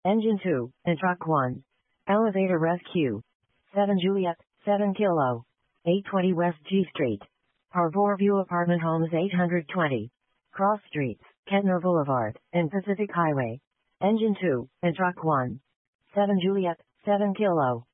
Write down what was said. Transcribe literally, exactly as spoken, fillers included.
Engine two, and Truck one. Elevator Rescue. seven Juliet, seven Kilo. eight twenty West G Street. Harbor View Apartment Homes eight twenty. Cross Streets, Kettner Boulevard, and Pacific Highway. Engine two, and Truck one. seven Juliet, seven Kilo.